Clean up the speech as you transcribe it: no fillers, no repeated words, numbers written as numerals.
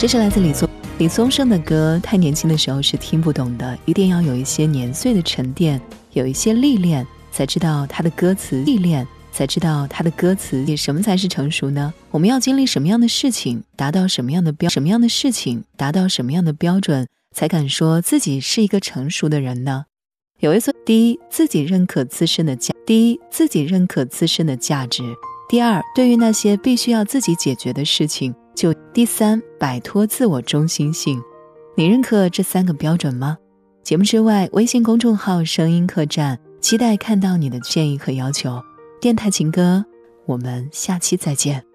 这是来自李宗盛的歌，太年轻的时候是听不懂的，一定要有一些年岁的沉淀，有一些历练，才知道他的歌词什么才是成熟呢？我们要经历什么样的事情，达到什么样的标准，才敢说自己是一个成熟的人呢？有一次，第一，自己认可自身的价值；第二，对于那些必须要自己解决的事情，第三，摆脱自我中心性。你认可这3个标准吗？节目之外，微信公众号声音客栈，期待看到你的建议和要求。电台情歌，我们下期再见。